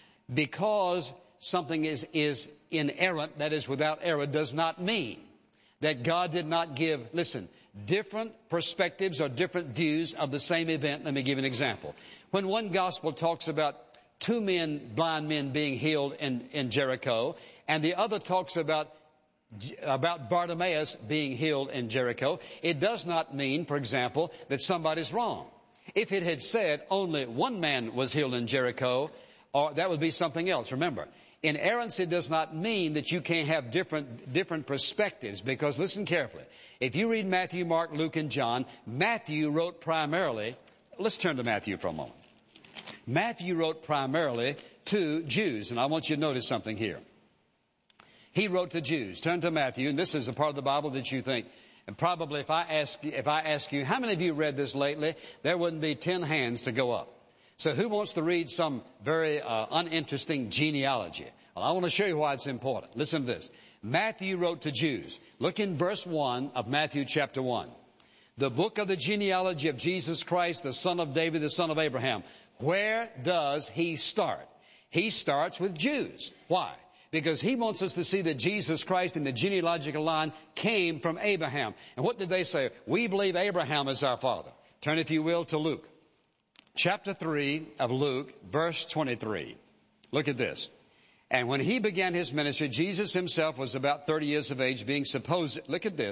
Because something is inerrant, that is without error, does not mean that God did not give, listen, different perspectives or different views of the same event. Let me give you an example. When one gospel talks about two blind men being healed in Jericho, and the other talks about Bartimaeus being healed in Jericho, it does not mean, for example, that somebody's wrong. If it had said only one man was healed in Jericho, or that would be something else. Remember, inerrancy does not mean that you can't have different perspectives, because listen carefully. If you read Matthew, Mark, Luke, and John, Matthew wrote primarily, let's turn to Matthew for a moment. Matthew wrote primarily to Jews, and I want you to notice something here. He wrote to Jews. Turn to Matthew, and this is a part of the Bible that you think, and probably if I ask you, how many of you read this lately, there wouldn't be 10 hands to go up. So who wants to read some very uninteresting genealogy? Well, I want to show you why it's important. Listen to this. Matthew wrote to Jews. Look in verse 1 of Matthew chapter 1. The book of the genealogy of Jesus Christ, the son of David, the son of Abraham. Where does he start? He starts with Jews. Why? Because he wants us to see that Jesus Christ in the genealogical line came from Abraham. And what did they say? We believe Abraham is our father. Turn, if you will, to Luke. Chapter 3 of Luke, verse 23. Look at this. And when he began his ministry, Jesus himself was about 30 years of age, being supposedly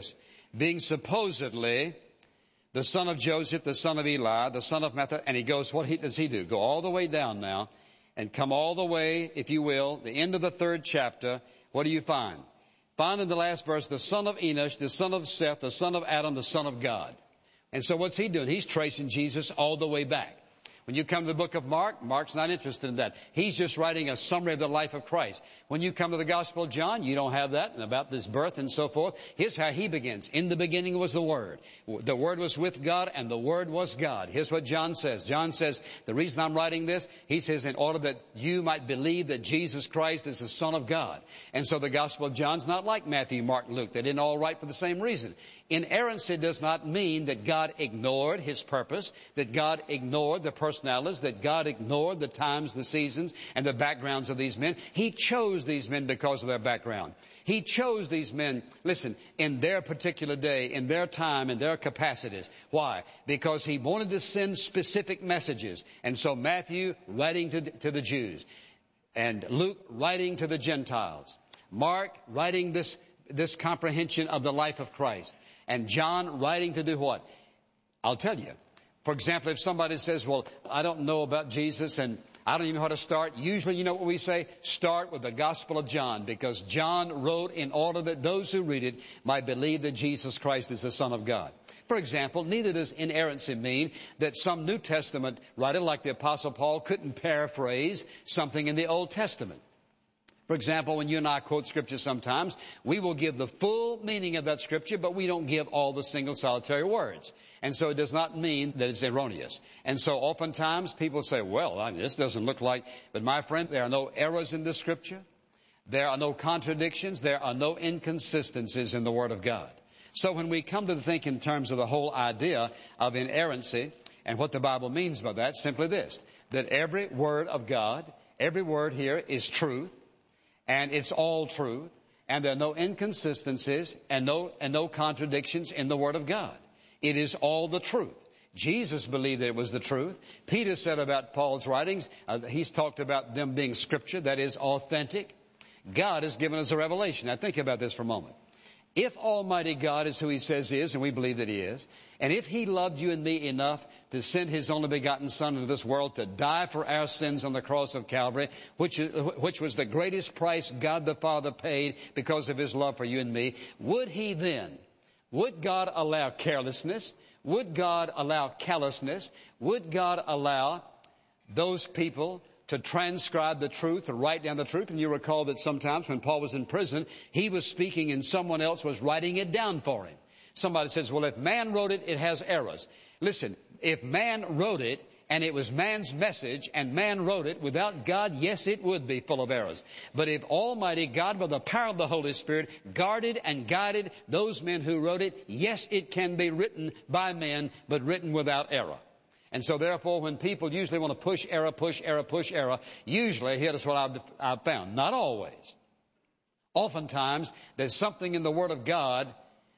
the son of Joseph, the son of Eli, the son of Matthew. And he goes, does he do? Go all the way down now and come all the way, if you will, the end of the 3rd chapter. What do you find? Find in the last verse, the son of Enosh, the son of Seth, the son of Adam, the son of God. And so what's he doing? He's tracing Jesus all the way back. When you come to the book of Mark, Mark's not interested in that. He's just writing a summary of the life of Christ. When you come to the Gospel of John, you don't have that, and about this birth and so forth. Here's how he begins. In the beginning was the Word. The Word was with God, and the Word was God. Here's what John says. John says, the reason I'm writing this, he says, in order that you might believe that Jesus Christ is the Son of God. And so the Gospel of John's not like Matthew, Mark, Luke. They didn't all write for the same reason. Inerrancy does not mean that God ignored his purpose, that God ignored the personalities, that God ignored the times, the seasons, and the backgrounds of these men. He chose these men because of their background. He chose these men, listen, in their particular day, in their time, in their capacities. Why? Because he wanted to send specific messages. And so Matthew writing to the Jews, and Luke writing to the Gentiles, Mark writing this comprehension of the life of Christ, and John writing to do what? I'll tell you. For example, if somebody says, well, I don't know about Jesus and I don't even know how to start. Usually, you know what we say? Start with the Gospel of John, because John wrote in order that those who read it might believe that Jesus Christ is the Son of God. For example, neither does inerrancy mean that some New Testament writer like the Apostle Paul couldn't paraphrase something in the Old Testament. For example, when you and I quote Scripture sometimes, we will give the full meaning of that Scripture, but we don't give all the single solitary words. And so it does not mean that it's erroneous. And so oftentimes people say, well, this doesn't look like, but my friend, there are no errors in this Scripture. There are no contradictions. There are no inconsistencies in the Word of God. So when we come to think in terms of the whole idea of inerrancy and what the Bible means by that, simply this, that every word of God, every word here is truth. And it's all truth, and there are no inconsistencies and no contradictions in the Word of God. It is all the truth. Jesus believed that it was the truth. Peter said about Paul's writings, he's talked about them being Scripture, that is authentic. God has given us a revelation. Now think about this for a moment. If Almighty God is who He says He is, and we believe that He is, and if He loved you and me enough to send His only begotten Son into this world to die for our sins on the cross of Calvary, which was the greatest price God the Father paid because of His love for you and me, would God allow carelessness? Would God allow callousness? Would God allow those people to transcribe the truth, to write down the truth? And you recall that sometimes when Paul was in prison, he was speaking and someone else was writing it down for him. Somebody says, well, if man wrote it, it has errors. Listen, if man wrote it and it was man's message and man wrote it without God, yes, it would be full of errors. But if Almighty God, by the power of the Holy Spirit, guarded and guided those men who wrote it, yes, it can be written by men, but written without error. And so therefore, when people usually want to push error, usually, here's what I've found. Not always. Oftentimes, there's something in the Word of God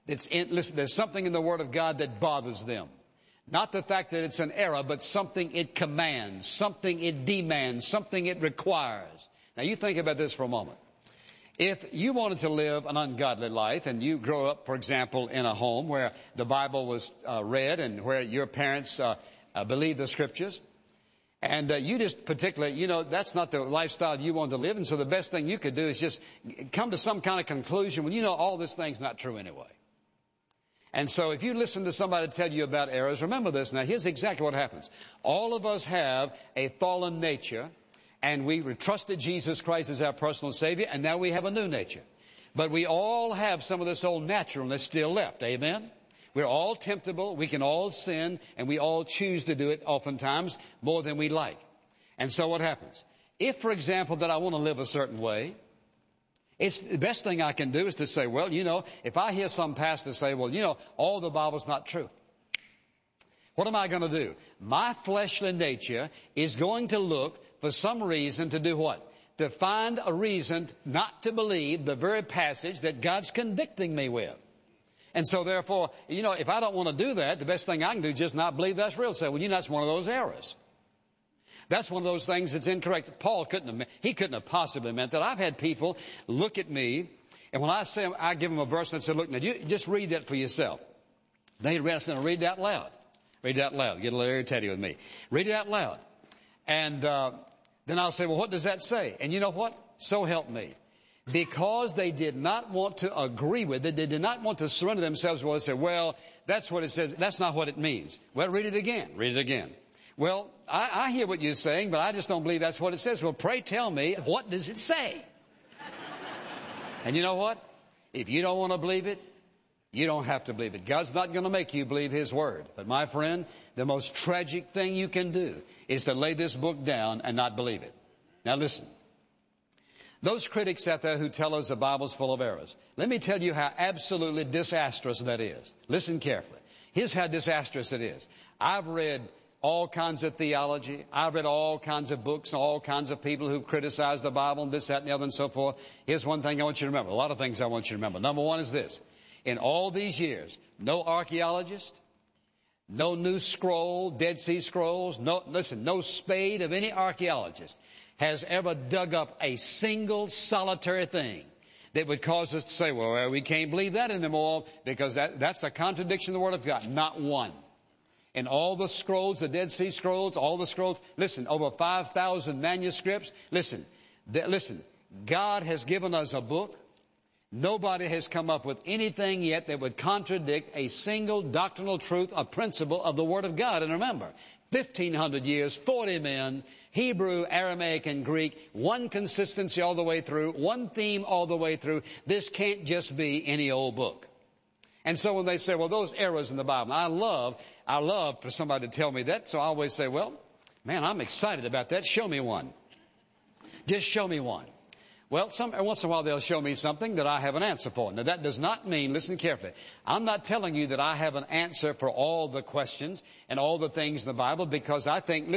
Listen, there's something in the Word of God that bothers them. Not the fact that it's an error, but something it commands, something it demands, something it requires. Now you think about this for a moment. If you wanted to live an ungodly life and you grow up, for example, in a home where the Bible was read and where your parents believed the Scriptures, and you just particularly, that's not the lifestyle you want to live, and so the best thing you could do is just come to some kind of conclusion when you know all this thing's not true anyway. And so if you listen to somebody tell you about errors, remember this. Now, here's exactly what happens. All of us have a fallen nature, and we trusted Jesus Christ as our personal Savior, and now we have a new nature. But we all have some of this old naturalness still left. Amen? We're all temptable. We can all sin, and we all choose to do it oftentimes more than we like. And so what happens? If, for example, that I want to live a certain way, it's the best thing I can do is to say, well, if I hear some pastor say, well, all the Bible's not true. What am I going to do? My fleshly nature is going to look for some reason to do what? To find a reason not to believe the very passage that God's convicting me with. And so therefore, if I don't want to do that, the best thing I can do is just not believe that's real. Say, well, that's one of those errors. That's one of those things that's incorrect. Paul couldn't have possibly meant that. I've had people look at me, and when I give them a verse and say, look, now you just read that for yourself. They read it out loud. Read it out loud. Get a little irritated with me. Read it out loud. And then I'll say, well, what does that say? And you know what? So help me. Because they did not want to agree with it, they did not want to surrender themselves to what it said. Well, that's what it says. That's not what it means. Well, read it again. Read it again. Well, I hear what you're saying, but I just don't believe that's what it says. Well, pray tell me, what does it say? And you know what? If you don't want to believe it, you don't have to believe it. God's not going to make you believe His Word. But my friend, the most tragic thing you can do is to lay this book down and not believe it. Now listen. Those critics out there who tell us the Bible's full of errors, let me tell you how absolutely disastrous that is. Listen carefully. Here's how disastrous it is. I've read all kinds of theology. I've read all kinds of books, all kinds of people who've criticized the Bible and this, that, and the other and so forth. Here's one thing I want you to remember. A lot of things I want you to remember. Number one is this. In all these years, no archaeologist, no new scroll, Dead Sea Scrolls, no spade of any archaeologist has ever dug up a single solitary thing that would cause us to say, well, we can't believe that anymore because that's a contradiction of the Word of God. Not one. In all the scrolls, the Dead Sea Scrolls, all the scrolls, listen, over 5,000 manuscripts. Listen, God has given us a book. Nobody has come up with anything yet that would contradict a single doctrinal truth, a principle of the Word of God. And remember, 1,500 years, 40 men, Hebrew, Aramaic, and Greek, one consistency all the way through, one theme all the way through. This can't just be any old book. And so when they say, well, those errors in the Bible, I love for somebody to tell me that. So I always say, well, man, I'm excited about that. Show me one. Just show me one. Well, once in a while they'll show me something that I have an answer for. Now that does not mean, listen carefully, I'm not telling you that I have an answer for all the questions and all the things in the Bible because I think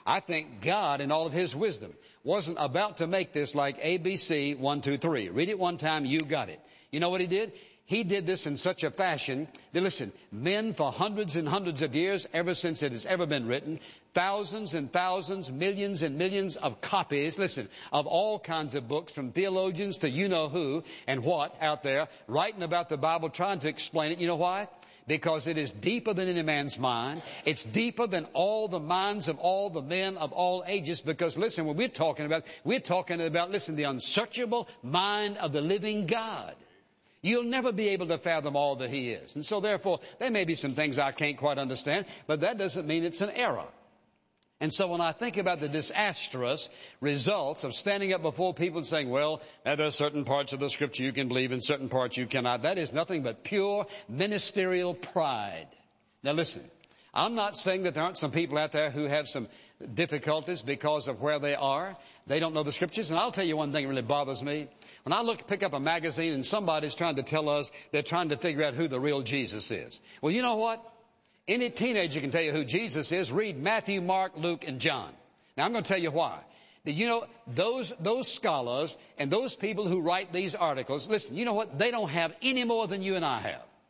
God in all of His wisdom wasn't about to make this like ABC 1, 2, 3. Read it one time, you got it. You know what He did? He did this in such a fashion that, listen, men for hundreds and hundreds of years, ever since it has ever been written, thousands and thousands, millions and millions of copies, listen, of all kinds of books from theologians to you-know-who and what out there, writing about the Bible, trying to explain it. You know why? Because it is deeper than any man's mind. It's deeper than all the minds of all the men of all ages. Because, listen, what we're talking about, listen, the unsearchable mind of the living God. You'll never be able to fathom all that He is. And so therefore, there may be some things I can't quite understand, but that doesn't mean it's an error. And so when I think about the disastrous results of standing up before people and saying, well, there are certain parts of the Scripture you can believe and certain parts you cannot, that is nothing but pure ministerial pride. Now listen, I'm not saying that there aren't some people out there who have some difficulties because of where they are. They don't know the Scriptures. And I'll tell you one thing that really bothers me. When I pick up a magazine and somebody's trying to tell us they're trying to figure out who the real Jesus is. Well, you know what? Any teenager can tell you who Jesus is. Read Matthew, Mark, Luke, and John. Now, I'm going to tell you why. You know, those scholars and those people who write these articles, listen, you know what? They don't have any more than you and I have.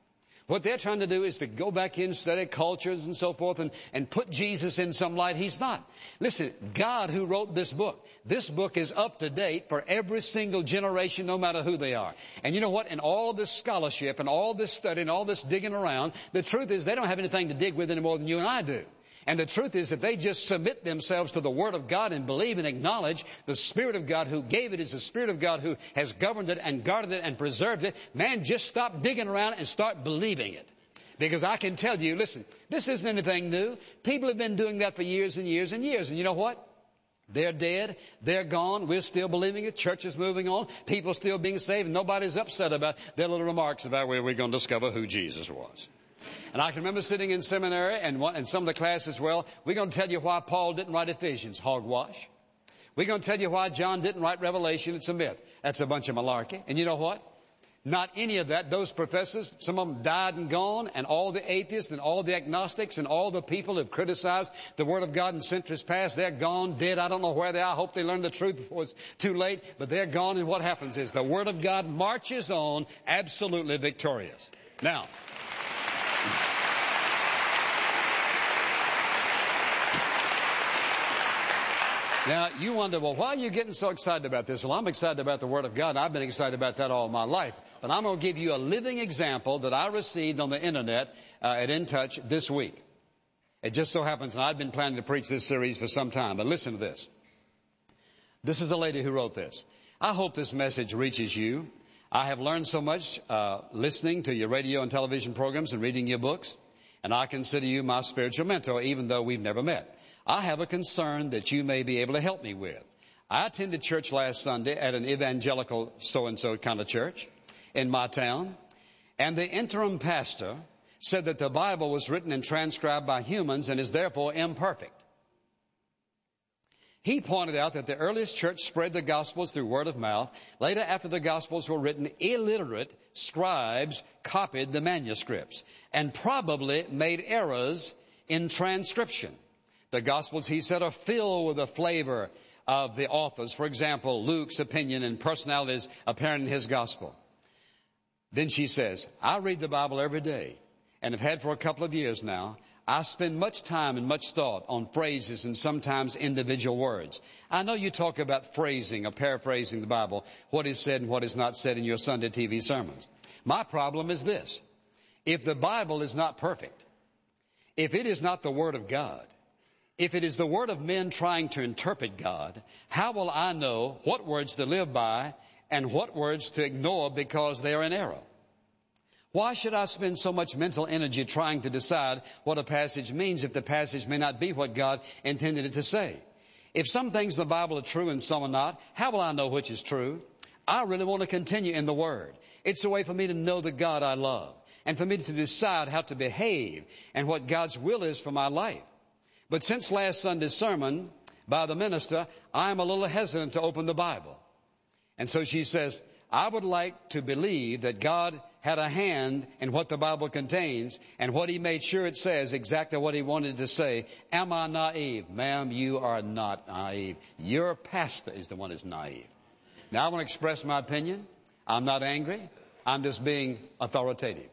What they're trying to do is to go back in, study cultures and so forth, and put Jesus in some light He's not. Listen, God who wrote this book is up to date for every single generation, no matter who they are. And you know what? In all this scholarship and all this study and all this digging around, the truth is they don't have anything to dig with any more than you and I do. And the truth is that they just submit themselves to the Word of God and believe and acknowledge the Spirit of God who gave it is the Spirit of God who has governed it and guarded it and preserved it. Man, just stop digging around and start believing it. Because I can tell you, listen, this isn't anything new. People have been doing that for years and years and years. And you know what? They're dead. They're gone. We're still believing it. Church is moving on. People still being saved. And nobody's upset about their little remarks about where we're going to discover who Jesus was. And I can remember sitting in seminary and some of the classes, well, we're going to tell you why Paul didn't write Ephesians. Hogwash. We're going to tell you why John didn't write Revelation. It's a myth. That's a bunch of malarkey. And you know what? Not any of that. Those professors, some of them died and gone, and all the atheists and all the agnostics and all the people who have criticized the Word of God in centuries past, they're gone, dead. I don't know where they are. I hope they learn the truth before it's too late. But they're gone, and what happens is the Word of God marches on absolutely victorious. Now, you wonder, well, why are you getting so excited about this? Well, I'm excited about the Word of God, and I've been excited about that all my life. But I'm going to give you a living example that I received on the Internet at In Touch this week. It just so happens, and I've been planning to preach this series for some time, but listen to this. This is a lady who wrote this. I hope this message reaches you. I have learned so much listening to your radio and television programs and reading your books, and I consider you my spiritual mentor, even though we've never met. I have a concern that you may be able to help me with. I attended church last Sunday at an evangelical so-and-so kind of church in my town, and the interim pastor said that the Bible was written and transcribed by humans and is therefore imperfect. He pointed out that the earliest church spread the Gospels through word of mouth. Later, after the Gospels were written, illiterate scribes copied the manuscripts and probably made errors in transcription. The Gospels, he said, are filled with the flavor of the authors. For example, Luke's opinion and personalities apparent in his Gospel. Then she says, I read the Bible every day and have had for a couple of years now. I spend much time and much thought on phrases and sometimes individual words. I know you talk about phrasing or paraphrasing the Bible, what is said and what is not said in your Sunday TV sermons. My problem is this. If the Bible is not perfect, if it is not the Word of God, if it is the word of men trying to interpret God, how will I know what words to live by and what words to ignore because they are in error? Why should I spend so much mental energy trying to decide what a passage means if the passage may not be what God intended it to say? If some things in the Bible are true and some are not, how will I know which is true? I really want to continue in the Word. It's a way for me to know the God I love and for me to decide how to behave and what God's will is for my life. But since last Sunday's sermon by the minister, I'm a little hesitant to open the Bible. And so she says, I would like to believe that God had a hand in what the Bible contains and what He made sure it says exactly what He wanted to say. Am I naive? Ma'am, you are not naive. Your pastor is the one who's naive. Now, I want to express my opinion. I'm not angry. I'm just being authoritative.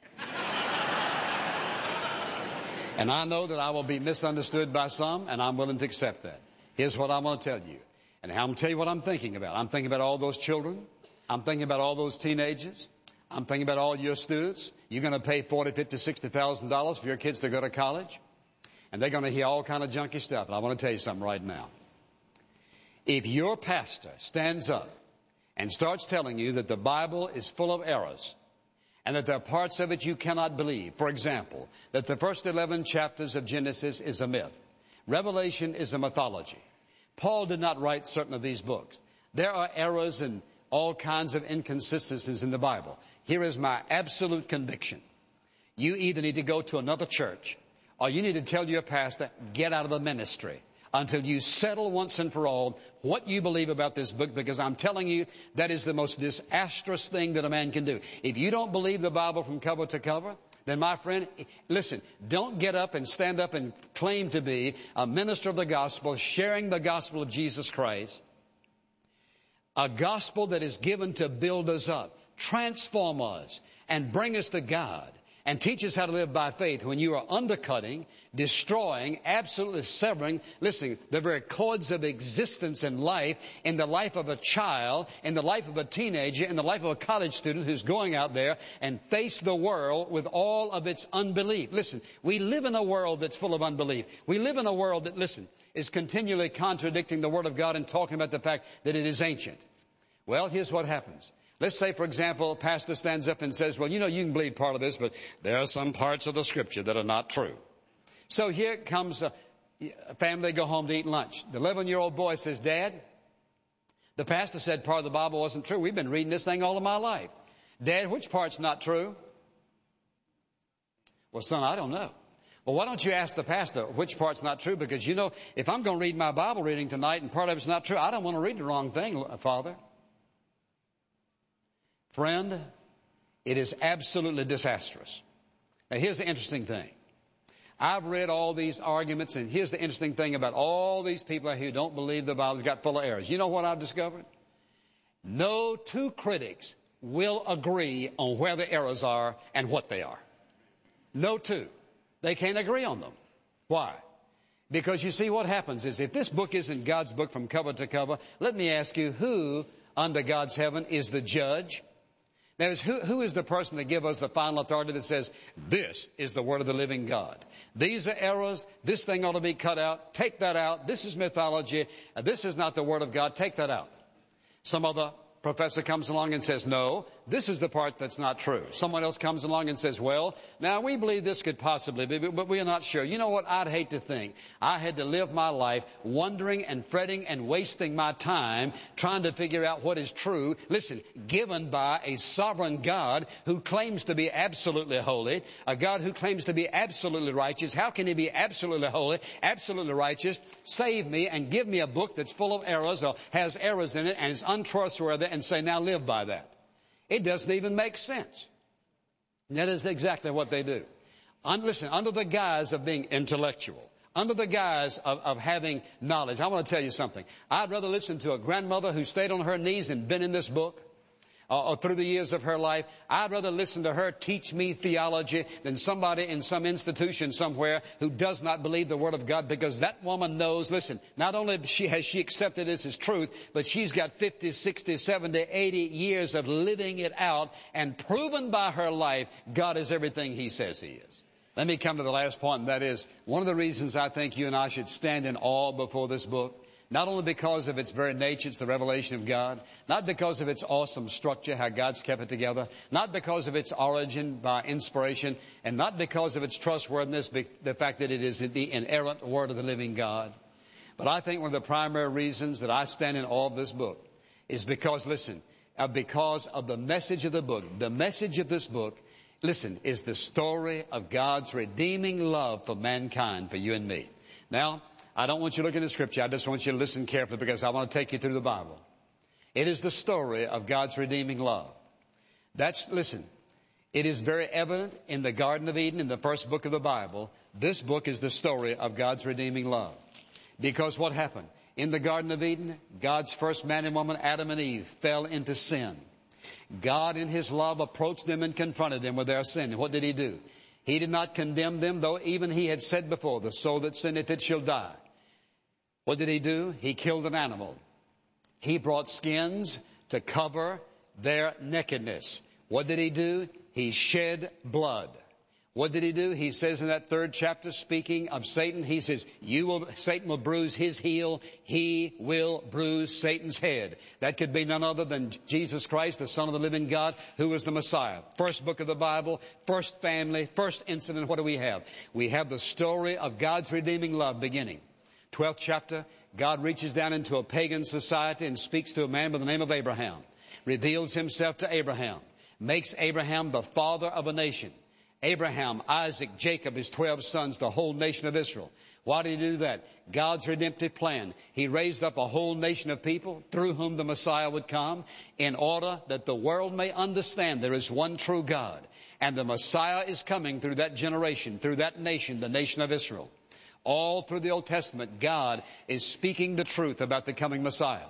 And I know that I will be misunderstood by some, and I'm willing to accept that. Here's what I'm going to tell you. And I'm going to tell you what I'm thinking about. I'm thinking about all those children. I'm thinking about all those teenagers. I'm thinking about all your students. You're going to pay $40,000, $50,000, $60,000 for your kids to go to college. And they're going to hear all kind of junky stuff. And I want to tell you something right now. If your pastor stands up and starts telling you that the Bible is full of errors, and that there are parts of it you cannot believe. For example, that the first 11 chapters of Genesis is a myth. Revelation is a mythology. Paul did not write certain of these books. There are errors and all kinds of inconsistencies in the Bible. Here is my absolute conviction. You either need to go to another church or you need to tell your pastor, get out of the ministry until you settle once and for all what you believe about this book, because I'm telling you, that is the most disastrous thing that a man can do. If you don't believe the Bible from cover to cover, then my friend, listen, don't get up and stand up and claim to be a minister of the gospel, sharing the gospel of Jesus Christ, a gospel that is given to build us up, transform us, and bring us to God, and teach us how to live by faith when you are undercutting, destroying, absolutely severing, listen, the very cords of existence in life, in the life of a child, in the life of a teenager, in the life of a college student who's going out there and face the world with all of its unbelief. Listen, we live in a world that's full of unbelief. We live in a world that, listen, is continually contradicting the Word of God and talking about the fact that it is ancient. Well, here's what happens. Let's say, for example, a pastor stands up and says, well, you know, you can believe part of this, but there are some parts of the Scripture that are not true. So here comes a family, go home to eat lunch. The 11-year-old boy says, Dad, the pastor said part of the Bible wasn't true. We've been reading this thing all of my life. Dad, which part's not true? Well, son, I don't know. Well, why don't you ask the pastor which part's not true? Because, you know, if I'm going to read my Bible reading tonight and part of it's not true, I don't want to read the wrong thing, Father. Friend, it is absolutely disastrous. Now, here's the interesting thing. I've read all these arguments, and here's the interesting thing about all these people who don't believe the Bible's got full of errors. You know what I've discovered? No two critics will agree on where the errors are and what they are. No two. They can't agree on them. Why? Because you see, what happens is if this book isn't God's book from cover to cover, let me ask you, who under God's heaven is the judge? That is, who is the person that gives us the final authority that says, this is the word of the living God? These are errors. This thing ought to be cut out. Take that out. This is mythology. This is not the word of God. Take that out. Some other professor comes along and says, no, this is the part that's not true. Someone else comes along and says, well, now we believe this could possibly be, but we are not sure. You know what? I'd hate to think I had to live my life wondering and fretting and wasting my time trying to figure out what is true. Listen, given by a sovereign God who claims to be absolutely holy, a God who claims to be absolutely righteous. How can he be absolutely holy, absolutely righteous, save me and give me a book that's full of errors or has errors in it and is untrustworthy and say, now live by that? It doesn't even make sense. And that is exactly what they do. Listen, under the guise of being intellectual, under the guise of having knowledge, I want to tell you something. I'd rather listen to a grandmother who stayed on her knees and been in this book, or through the years of her life. I'd rather listen to her teach me theology than somebody in some institution somewhere who does not believe the Word of God, because that woman knows, listen, not only has she accepted this as truth, but she's got 50, 60, 70, 80 years of living it out and proven by her life God is everything He says He is. Let me come to the last point, and that is one of the reasons I think you and I should stand in awe before this book. Not only because of its very nature, it's the revelation of God. Not because of its awesome structure, how God's kept it together. Not because of its origin by inspiration. And not because of its trustworthiness, the fact that it is the inerrant Word of the living God. But I think one of the primary reasons that I stand in awe of this book is because, listen, because of the message of the book. The message of this book, listen, is the story of God's redeeming love for mankind, for you and me. Now, I don't want you to look at the Scripture. I just want you to listen carefully, because I want to take you through the Bible. It is the story of God's redeeming love. Listen, it is very evident in the Garden of Eden, in the first book of the Bible. This book is the story of God's redeeming love. Because what happened? In the Garden of Eden, God's first man and woman, Adam and Eve, fell into sin. God in His love approached them and confronted them with their sin. What did He do? He did not condemn them, though even He had said before, the soul that sinneth, it shall die. What did He do? He killed an animal. He brought skins to cover their nakedness. What did He do? He shed blood. What did He do? He says in that third chapter, speaking of Satan, He says, Satan will bruise his heel. He will bruise Satan's head. That could be none other than Jesus Christ, the Son of the living God, who is the Messiah. First book of the Bible, first family, first incident. What do we have? We have the story of God's redeeming love beginning. 12th chapter, God reaches down into a pagan society and speaks to a man by the name of Abraham. Reveals Himself to Abraham. Makes Abraham the father of a nation. Abraham, Isaac, Jacob, his 12 sons, the whole nation of Israel. Why did He do that? God's redemptive plan. He raised up a whole nation of people through whom the Messiah would come, in order that the world may understand there is one true God. And the Messiah is coming through that generation, through that nation, the nation of Israel. All through the Old Testament, God is speaking the truth about the coming Messiah.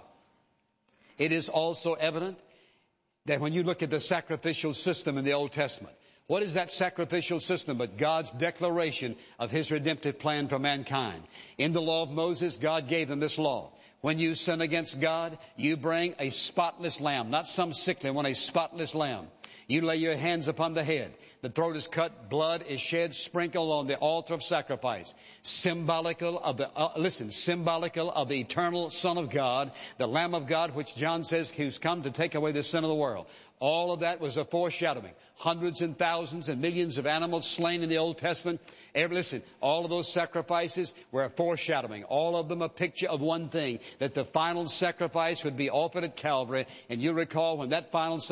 It is also evident that when you look at the sacrificial system in the Old Testament, What is that sacrificial system but God's declaration of His redemptive plan for mankind? In the law of Moses, God gave them this law. When you sin against God, you bring a spotless lamb, not some sickly one, a spotless lamb. You lay your hands upon the head. The throat is cut, blood is shed, sprinkled on the altar of sacrifice. Symbolical of the eternal Son of God, the Lamb of God, which John says who's come to take away the sin of the world. All of that was a foreshadowing. Hundreds and thousands and millions of animals slain in the Old Testament. All of those sacrifices were a foreshadowing. All of them a picture of one thing, that the final sacrifice would be offered at Calvary. And you recall when that final